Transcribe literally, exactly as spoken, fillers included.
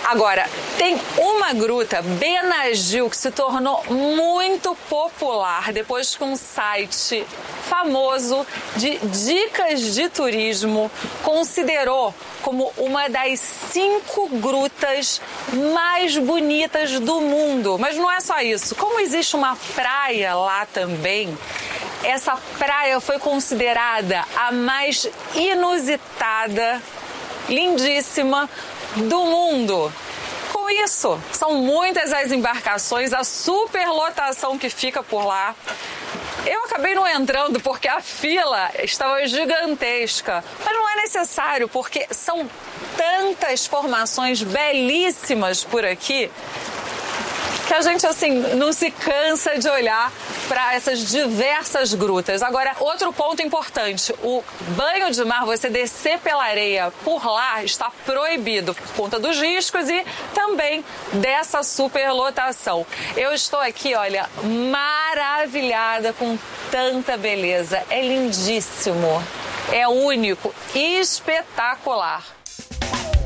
Agora, tem uma gruta, Benagil, que se tornou muito popular depois que um site famoso de dicas de turismo considerou como uma das cinco grutas mais bonitas do mundo. Mas não é só isso. Como existe uma praia lá também, essa praia foi considerada a mais inusitada, lindíssima do mundo. Com isso, são muitas as embarcações, a superlotação que fica por lá. Eu acabei não entrando porque a fila estava gigantesca, mas não é necessário porque são tantas formações belíssimas por aqui que a gente, assim, não se cansa de olhar para essas diversas grutas. Agora, outro ponto importante, o banho de mar, você descer pela areia por lá, está proibido por conta dos riscos e também dessa superlotação. Eu estou aqui, olha, maravilhada com tanta beleza. É lindíssimo, é único, espetacular.